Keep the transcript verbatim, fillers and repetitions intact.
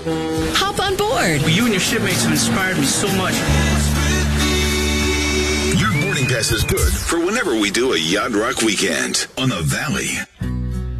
Hop on board. You and your shipmates have inspired me so much. Your boarding pass is good for whenever we do a Yacht Rock weekend on the Valley.